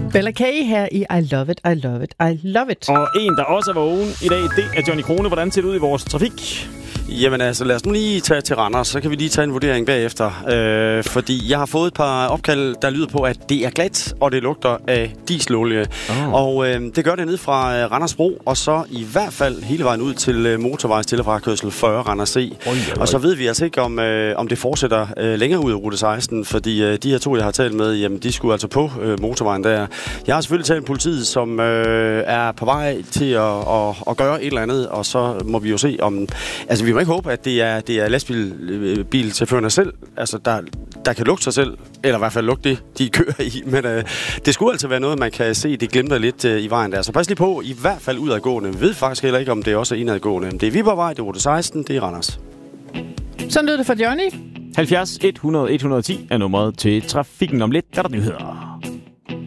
Bella K her i I Love It, I Love It, I Love It. Og en, der også er vågen i dag, det er Johnny Krone. Hvordan ser det ud i vores trafik? Jamen altså, lad os nu lige tage til Randers, så kan vi lige tage en vurdering bagefter. Fordi jeg har fået et par opkald, der lyder på, at det er glat, og det lugter af dieselolie. Og det gør det ned fra Randers Bro, og så i hvert fald hele vejen ud til motorvejs tilfrakørsel 40 Randers C. Og så ved vi altså ikke, om det fortsætter længere ud af rute 16, fordi de her to, jeg har talt med, jamen, de skulle altså på motorvejen der. Jeg har selvfølgelig talt med politiet, som er på vej til at gøre et eller andet, og så må vi jo se om... Altså, vi må ikke håbe, at det er lastbilchaufførerne selv, altså der kan lugte sig selv, eller i hvert fald lugte det, de kører i. Men det skulle altså være noget, man kan se, det glimter lidt i vejen der. Så pas lige på, i hvert fald udadgående. Vi ved faktisk heller ikke, om det også er indadgående. Det er Viborgvej, det er rute 16, det er Randers. Sådan lød det for Johnny. 70 100 110 er nummeret til trafikken om lidt. Der er der nyheder.